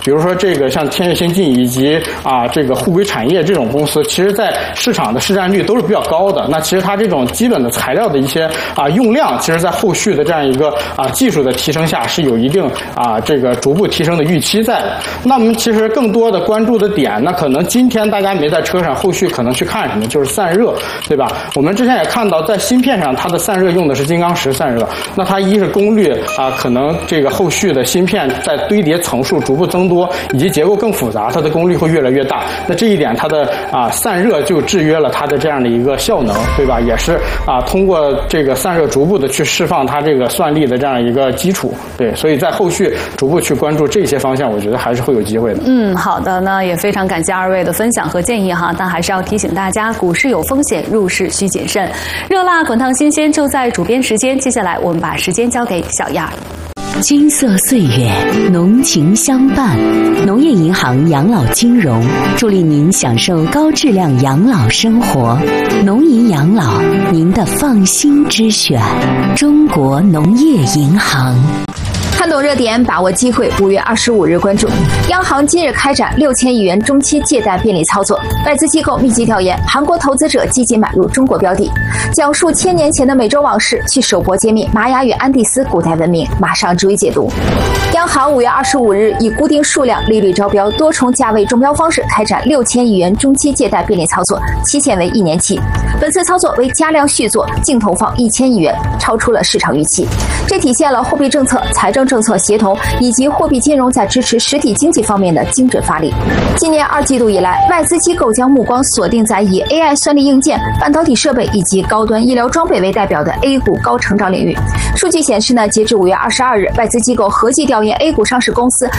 比如说这个像天越先进以及这个沪硅产业这种公司，其实在市场的市占率都是比较高的。那其实它这种基本的材料的一些用量，其实在后续的这样一个技术的提升下，是有一定这个逐步提升的预期在的。那我们其实更多的关注的点，那可能今天大家没在车上，后续可能去看什么，就是散热，对吧？我们之前也看到，在芯片上它的散热用的是金刚石散热，那它一是功率可能这个后续的芯片在堆叠层数逐步增多，以及结构更复杂，它的功率会越来越大。那这一点它的散热就制约了它的这样的一个效能，对吧？也是通过这个散热逐步的去释放它这个算力的这样一个基础，对，所以在后续逐步去关注这些方向，我觉得还是会有机会的。 好的，那也非常感谢二位的分享和建议哈，但还是要提醒大家，股市有风险，入市需谨慎。热辣滚烫新鲜就在主编时间，接下来我们把时间交给小燕儿。 金色岁月，浓情相伴。农业银行养老金融助力您享受高质量养老生活。农银养老，您的放心之选。中国农业银行。 看懂热点，把握机会。5月25日关注，央行今日开展6000亿元中期借贷便利操作。外资机构密集调研，韩国投资者积极买入中国标的。讲述1000年前的美洲往事，去首博揭秘玛雅与安第斯古代文明。马上逐一解读。央行5月25日以固定数量、利率招标、多重价位中标方式开展6000亿元中期借贷便利操作，期限为1年期。本次操作为加量续作，净投放1000亿元，超出了市场预期。这体现了货币政策、财政政策协同以及货币金融在支持实体经济方面的精准发力。今年2季度以来，外资机构将目光锁定在以 AI 算力硬件、半导体设备以及高端医疗装备为代表的 A 股高成长领域。数据显示呢，截至5月22日，外资机构合计调研 A 股上市公司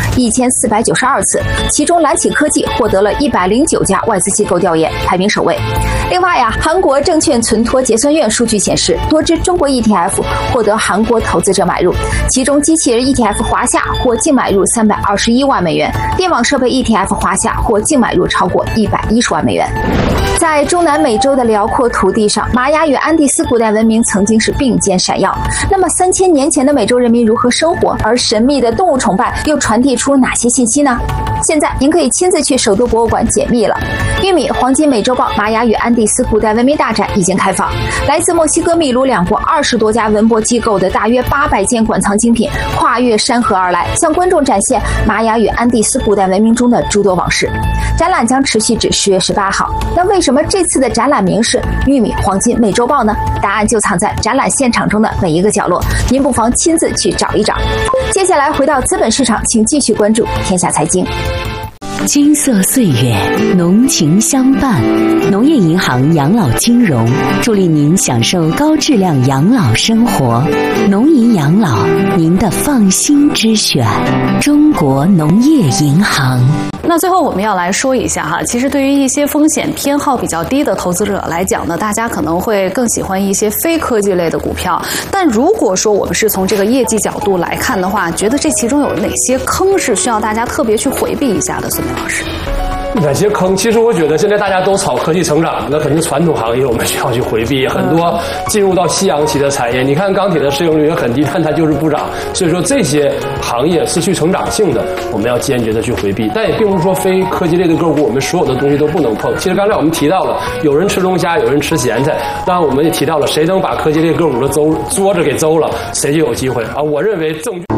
1492次，其中蓝启科技获得了109家外资机构调研，排名首位。另外韩国证券存托结算院数据显示，多只中国 ETF 获得韩国投资者买入，其中机器人 ETF 华夏或净买入321万美元，电网设备 ETF 华夏或净买入超过110万美元。在中南美洲的辽阔土地上，玛雅与安第斯古代文明曾经是并肩闪耀。那么3000年前的美洲人民如何生活？而神秘的动物崇拜又传递出哪些信息呢？现在您可以亲自去首都博物馆解密了。玉米黄金美洲豹玛雅与安第斯古代文明大展已经开放，来自墨西哥、秘鲁两国20多家文博机构的大约800件馆藏精品跨越山河而来，向观众展现玛雅与安第斯古代文明中的诸多往事。展览将持续至10月18号。那为什么这次的展览名是玉米黄金美洲豹呢？答案就藏在展览现场中的每一个角落，您不妨亲自去找一找。接下来回到资本市场，请继续关注天下财经。 金色岁月，浓情相伴。农业银行养老金融助力您享受高质量养老生活。农银养老，您的放心之选。中国农业银行。 那最后我们要来说一下哈，其实对于一些风险偏好比较低的投资者来讲呢，大家可能会更喜欢一些非科技类的股票。但如果说我们是从这个业绩角度来看的话，觉得这其中有哪些坑是需要大家特别去回避一下的，孙明老师？ 哪些坑？其实我觉得现在大家都炒科技成长，那肯定传统行业我们需要去回避。很多进入到夕阳期的产业，你看钢铁的市盈率也很低，但它就是不涨。所以说这些行业失去成长性的，我们要坚决的去回避。但也并不是说非科技类的个股，我们所有的东西都不能碰。其实刚才我们提到了，有人吃龙虾，有人吃咸菜。当然我们也提到了，谁能把科技类个股的桌子给周了，谁就有机会啊！我认为证据。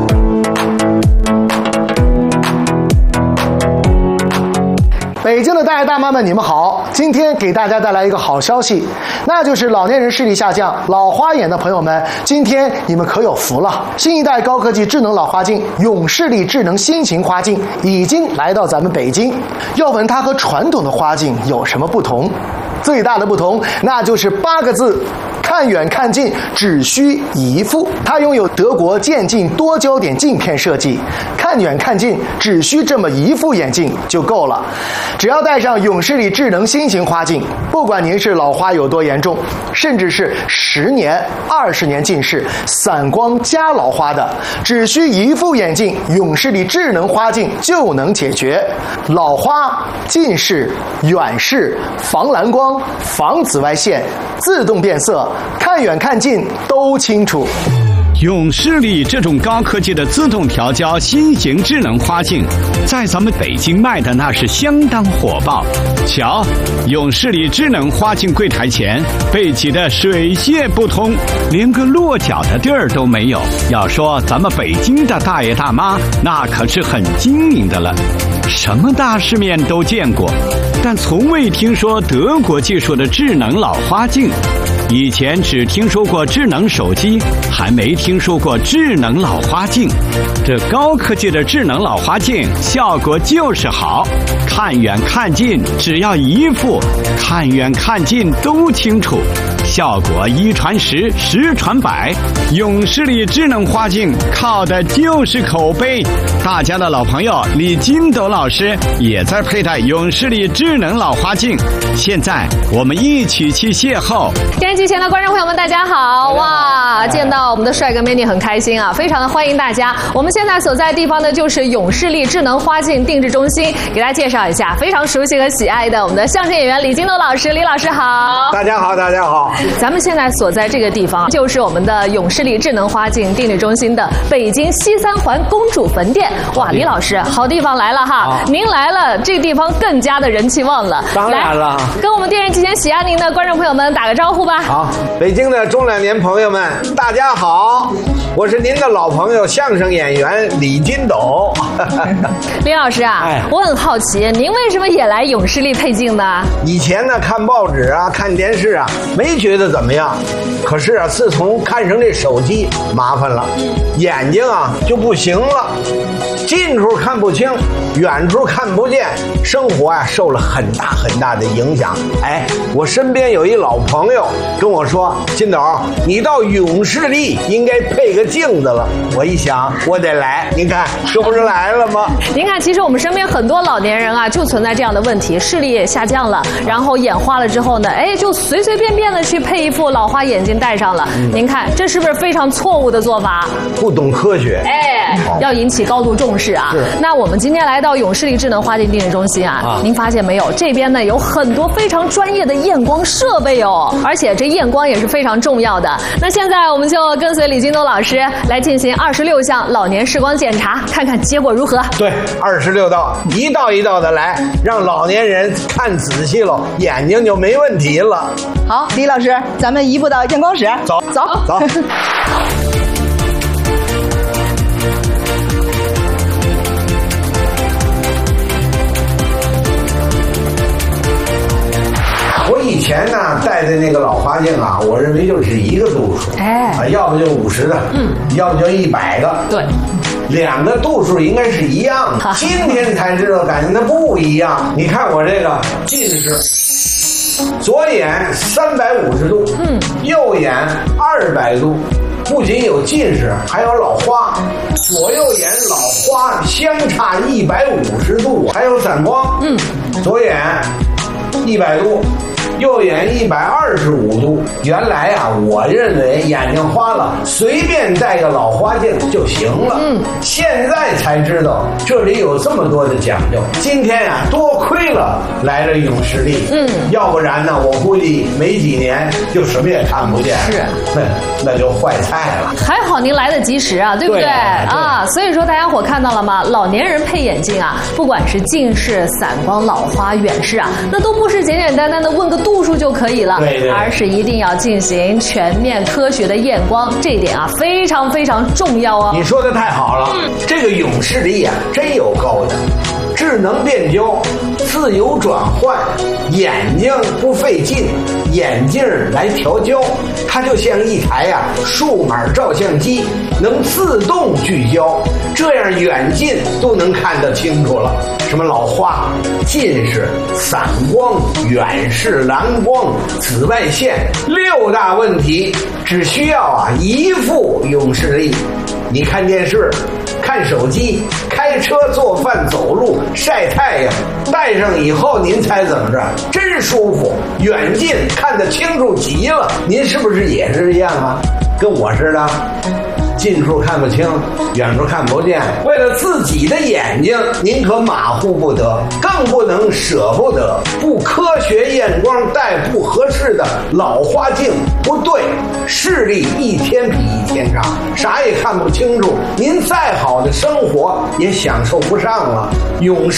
北京的大爷大妈们，你们好！今天给大家带来一个好消息，那就是老年人视力下降、老花眼的朋友们，今天你们可有福了！新一代高科技智能老花镜永视力智能新型花镜已经来到咱们北京。要问它和传统的花镜有什么不同？最大的不同，那就是8个字：看远看近，只需一副。它拥有德国渐进多焦点镜片设计，看远看近只需这么一副眼镜就够了。只要戴上永视力智能新型花镜，不管您是老花有多严重，甚至是10年、20年近视、散光加老花的，只需一副眼镜，永视力智能花镜就能解决老花、近视、远视、防蓝光、防紫外线、自动变色，看远看近都清楚。 永视力这种高科技的自动调焦新型智能花镜，在咱们北京卖的那是相当火爆。瞧，永视力智能花镜柜台前被挤得水泄不通，连个落脚的地儿都没有。要说咱们北京的大爷大妈，那可是很精明的了，什么大世面都见过，但从未听说德国技术的智能老花镜。以前只听说过智能手机，还没听说过智能老花镜。这高科技的智能老花镜效果就是好，看远看近只要一副，看远看近都清楚，效果1传10，10传100。永视力智能花镜靠的就是口碑。大家的老朋友李金斗老师也在佩戴永视力智能老花镜，现在我们一起去邂逅。 电视机前的观众朋友们，大家好！哇，见到我们的帅哥美女很开心啊，非常的欢迎大家。我们现在所在的地方呢，就是永视力智能花镜定制中心，给大家介绍一下非常熟悉和喜爱的我们的相声演员李金斗老师。李老师好！ 大家好，大家好！ 咱们现在所在这个地方，就是我们的永视力智能花镜定制中心的北京西三环公主坟店。哇，李老师，好地方来了哈！您来了，这个地方更加的人气旺了。 当然了， 跟我们电视机前喜爱您的观众朋友们打个招呼吧。 好，北京的中老年朋友们，大家好，我是您的老朋友相声演员李金斗。 李老师啊，我很好奇，您为什么也来永视力配镜呢？ 以前呢，看报纸啊，看电视啊，没觉得怎么样。可是啊，自从看上这手机，麻烦了，眼睛啊就不行了，近处看不清，远处看不见，生活啊受了很大很大的影响。哎，我身边有一老朋友跟我说，金斗，你到永视力应该配个镜子了。我一想，我得来，您看这不是来了吗？ 您看，其实我们身边很多老年人啊，就存在这样的问题，视力也下降了，然后眼花了之后呢，哎，就随随便便的去配一副老花眼镜戴上了。您看，这是不是非常错误的做法？ 不懂科学， 哎，要引起高度重视啊。那我们今天来到永视力智能花镜定制中心啊，您发现没有？这边呢有很多非常专业的验光设备哦，而且这验光也是非常重要的。那现在我们就跟随李金斗老师来进行26项老年视光检查，看看结果如何。 对，26道，一道一道的来，让老年人看仔细了，眼睛就没问题了。 好，李老师，咱们移步到验光室， 走。我以前呢戴的那个老花镜啊，我认为就是一个度数，要不就50的，要不就100个， 对， 两个度数应该是一样的。今天才知道，感觉它不一样。你看我这个近视，左眼350度，右眼200度。不仅有近视，还有老花，左右眼老花相差150度，还有散光。左眼100度，右眼125度。原来啊，我认为眼睛花了，随便戴个老花镜就行了。现在才知道这里有这么多的讲究。今天啊，多亏了来了永视力。要不然呢，我估计没几年就什么也看不见。是，那就坏菜了。 还好您来得及时啊，对不对？啊，所以说大家伙看到了吗？老年人配眼镜啊，不管是近视、散光、老花、远视啊，那都不是简简单单的问个度数就可以了，而是一定要进行全面科学的验光，这一点啊非常非常重要哦。 你说的太好了，这个永视力啊真有够的，智能变焦，自由转换，眼睛不费劲，眼镜来调焦，它就像一台数码照相机，能自动聚焦，这样远近都能看得清楚了。什么老花、近视、散光、远视、蓝光、紫外线6大问题，只需要一副永视力。你看电视、看手机、开车、做饭、走路、晒太阳，戴上以后您猜怎么着？真舒服，远近看得清楚极了。您是不是也是这样啊？ 跟我似的，近处看不清，远处看不见。为了自己的眼睛，您可马虎不得，更不能舍不得。不科学验光戴不合适的老花镜，不对，视力一天比一天差，啥也看不清楚。您再好的生活也享受不上了。永